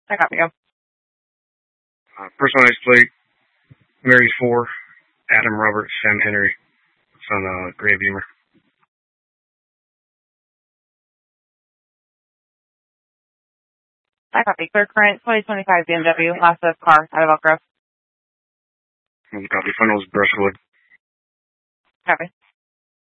I copy you. Personal license plate, Mary 4, Adam Robert, Sam Henry. It's on a gray Beamer. I copy. Clear current 2025 BMW, last of car out of Elk Grove. Copy. Funnels, Brushwood. Copy.